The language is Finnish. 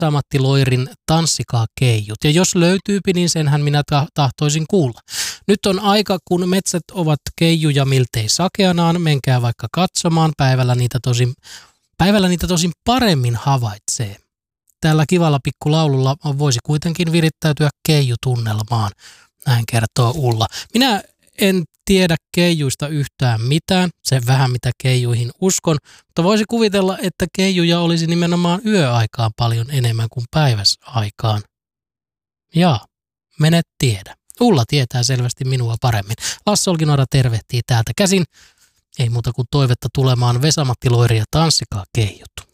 Vesa-Matti Loirin Tanssikaa keijut. Ja jos löytyypi, niin senhän minä tahtoisin kuulla. Nyt on aika, kun metsät ovat keijuja miltei sakeanaan. Menkää vaikka katsomaan. Päivällä niitä tosin paremmin havaitsee. Tällä kivalla pikkulaululla voisi kuitenkin virittäytyä keijutunnelmaan. Näin kertoo Ulla. Minä en tiedä keijuista yhtään mitään, sen vähän mitä keijuihin uskon, mutta voisi kuvitella, että keijuja olisi nimenomaan yöaikaan paljon enemmän kuin päiväsaikaan. Jaa, mene tiedä. Ulla tietää selvästi minua paremmin. Lasse Olkinuora tervehtii täältä käsin. Ei muuta kuin toivetta tulemaan Vesa-Matti Loiri ja Tanssikaa keijut.